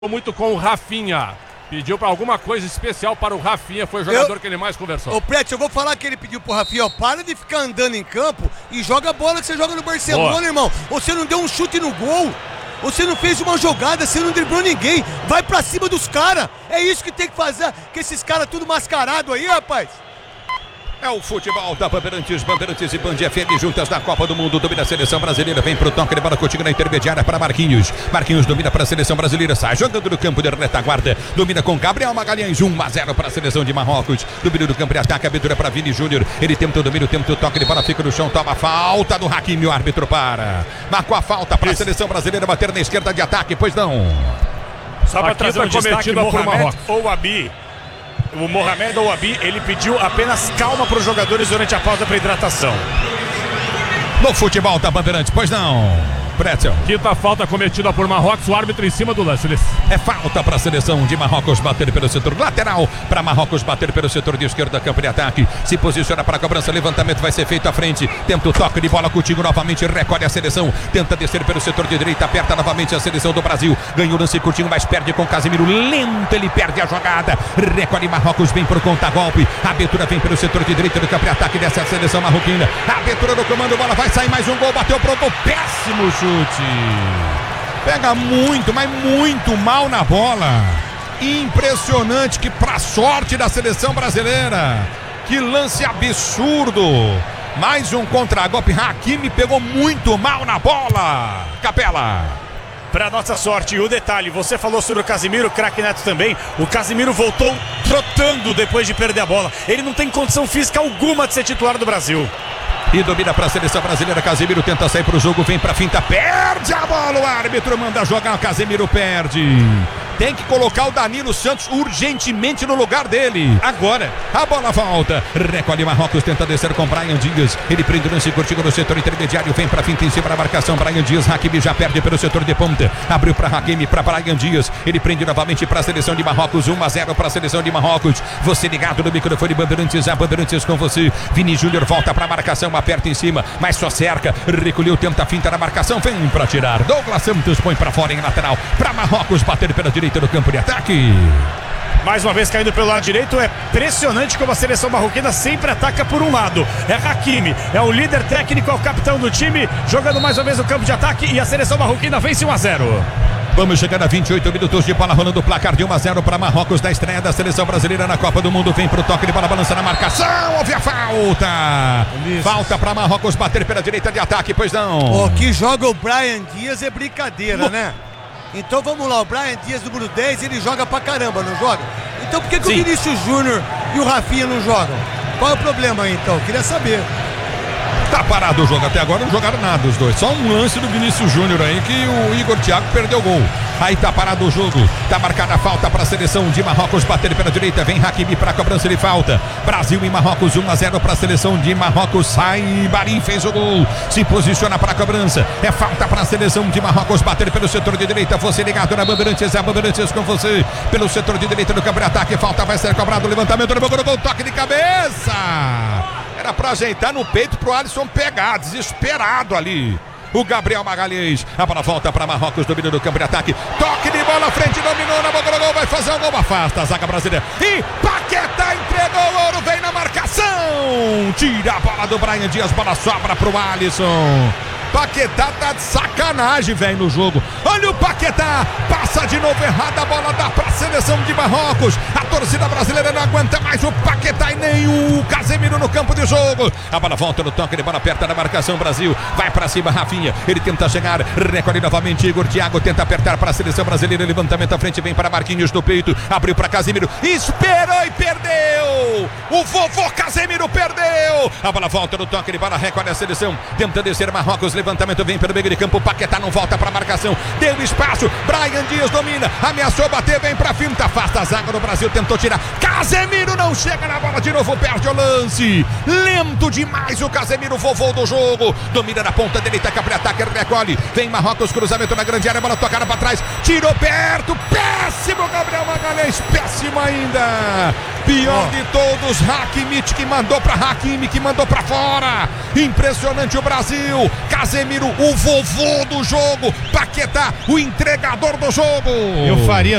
Muito com o Rafinha. Pediu para alguma coisa especial para o Rafinha. Foi o jogador que ele mais conversou. Ô, Preto, eu vou falar que ele pediu pro Rafinha, ó, para de ficar andando em campo e joga a bola que você joga no Barcelona, boa, irmão. Você não deu um chute no gol. Você não fez uma jogada, você não driblou ninguém. Vai pra cima dos caras. É isso que tem que fazer, que esses caras tudo mascarado aí, rapaz. É o futebol da Bandeirantes e Band FM juntas na Copa do Mundo. Domina a seleção brasileira, vem pro toque de bola contigo na intermediária para Marquinhos. Marquinhos domina para a seleção brasileira, sai jogando no campo de retaguarda. Domina com Gabriel Magalhães, 1-0 para a seleção de Marrocos. Domina do campo de ataque, abertura para Vini Júnior. Ele tenta o domínio, tenta o toque de bola, fica no chão, toma falta do Hakimi, o árbitro para. Marcou a falta para a seleção brasileira bater na esquerda de ataque, pois não. Só para trazer um destaque, Mohamed ou Abi. O Mohamed Ouabi, ele pediu apenas calma para os jogadores durante a pausa para hidratação. No futebol da Bandeirantes, pois não. Pretzel. Quinta falta cometida por Marrocos, o árbitro em cima do lance. É falta para a seleção de Marrocos bater pelo setor lateral, para Marrocos bater pelo setor de esquerda, campo de ataque. Se posiciona para a cobrança, levantamento vai ser feito à frente. Tenta o toque de bola contigo novamente, recolhe a seleção. Tenta descer pelo setor de direita, aperta novamente a seleção do Brasil. Ganha o lance curtinho, mas perde com Casemiro. Lento, ele perde a jogada. Recolhe Marrocos, vem por conta-golpe. A abertura vem pelo setor de direita do campo de ataque dessa seleção marroquina. A abertura do comando, bola vai sair mais um gol, bateu pronto, péssimo chute. Pega muito, mas muito mal na bola. Impressionante, que pra sorte da seleção brasileira. Que lance absurdo. Mais um contra-golpe. Hakimi pegou muito mal na bola. Capela. Para nossa sorte, o detalhe, você falou sobre o Casemiro, o craque Neto também. O Casemiro voltou trotando depois de perder a bola. Ele não tem condição física alguma de ser titular do Brasil. E domina para a seleção brasileira. Casemiro tenta sair para o jogo, vem para a finta, perde a bola, o árbitro manda jogar, Casemiro perde. Tem que colocar o Danilo Santos urgentemente no lugar dele. Agora, a bola volta. Recolhe Marrocos, tenta descer com Brahim Dias. Ele prende o lance curtinho no setor intermediário. Vem pra finta em cima da marcação. Brahim Dias, Hakimi já perde pelo setor de ponta. Abriu pra Hakimi, pra Brahim Dias. Ele prende novamente pra seleção de Marrocos. 1-0 pra seleção de Marrocos. Você ligado no microfone Bandeirantes, a Bandeirantes com você. Vini Júnior volta pra marcação, aperta em cima, mas só cerca. Recolheu, tenta a finta na marcação. Vem pra tirar. Douglas Santos põe pra fora em lateral. Pra Marrocos bater pela direita do campo de ataque. Mais uma vez caindo pelo lado direito. É impressionante como a seleção marroquina sempre ataca por um lado. É Hakimi, é o líder técnico, é o capitão do time, jogando mais uma vez o campo de ataque, e a seleção marroquina vence 1-0. Vamos chegar a 28 minutos de bola rolando, o placar de 1-0 para Marrocos da estreia da seleção brasileira na Copa do Mundo. Vem pro toque de bola, balança na marcação, houve a falta. Falta para Marrocos bater pela direita de ataque, pois não. O que joga o Brahim Dias é brincadeira, né? Então vamos lá, o Brahim Dias, número 10, ele joga pra caramba, não joga? Então por que o Vinícius Júnior e o Rafinha não jogam? Qual é o problema aí então? Queria saber. Tá parado o jogo, até agora não jogaram nada os dois. Só um lance do Vinícius Júnior aí que o Igor Thiago perdeu o gol. Aí tá parado o jogo, tá marcada a falta para a seleção de Marrocos bater pela direita, vem Hakimi para a cobrança de falta. Brasil e Marrocos 1-0 para a seleção de Marrocos, sai Barim, fez o gol, se posiciona para a cobrança, é falta para a seleção de Marrocos bater pelo setor de direita. Você ligado na Bandeirantes, a Bandeirantes com você, pelo setor de direita do campo de ataque, falta vai ser cobrado, levantamento no gol, toque de cabeça. Era pra ajeitar no peito pro Alisson pegar, desesperado ali. O Gabriel Magalhães, a bola volta para Marrocos, domínio do campo de ataque, toque de bola, frente, dominou na boca do gol, vai fazer o gol, afasta a zaga brasileira, e Paquetá entregou o ouro, vem na marcação, tira a bola do Brahim Dias, bola sobra pro Alisson. Paquetá tá de sacanagem, velho, no jogo. Olha o Paquetá, passa de novo errado, a bola dá pra seleção de Marrocos. A torcida brasileira não aguenta mais o Paquetá e nem o Casemiro no campo de jogo. A bola volta no toque de bola, aperta na marcação, Brasil. Vai pra cima, Rafinha, ele tenta chegar, recolhe novamente, Igor Thiago tenta apertar para a seleção brasileira, levantamento à frente, vem para Marquinhos do peito, abriu para Casemiro, esperou e perdeu. O vovô Casemiro perdeu. A bola volta no toque de bola, recolhe a seleção, tenta descer Marrocos, levantamento vem pelo meio de campo, Paquetá não volta para a marcação, deu espaço, Brahim Dias domina, ameaçou bater, vem para finta, afasta a zaga do Brasil, tentou tirar, Casemiro não chega na bola de novo, perde o lance, lento demais o Casemiro, vovô do jogo, domina na ponta direita, capre ataque, recolhe, vem Marrocos, cruzamento na grande área, bola tocada para trás, tirou perto, péssimo Gabriel Magalhães, péssimo. cima ainda. Pior de todos, Hakimi que mandou pra Hakimi, que mandou pra fora. Impressionante o Brasil. Casemiro, o vovô do jogo. Paquetá, o entregador do jogo. Eu faria